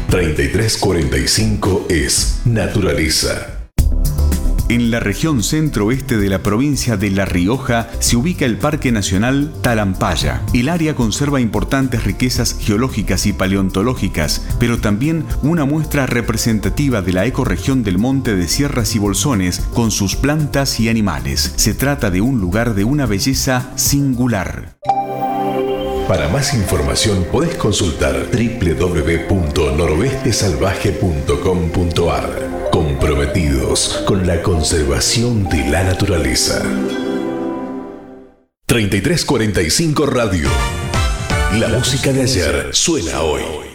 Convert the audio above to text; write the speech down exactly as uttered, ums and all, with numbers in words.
treinta y tres cuarenta y cinco es naturaleza. En la región centro-oeste de la provincia de La Rioja se ubica el Parque Nacional Talampaya. El área conserva importantes riquezas geológicas y paleontológicas, pero también una muestra representativa de la ecorregión del monte de Sierras y Bolsones con sus plantas y animales. Se trata de un lugar de una belleza singular. Para más información podés consultar doble u doble u doble u punto noroeste salvaje punto com punto a r. Comprometidos con la conservación de la naturaleza. treinta y tres cuarenta y cinco Radio. La música de ayer suena hoy.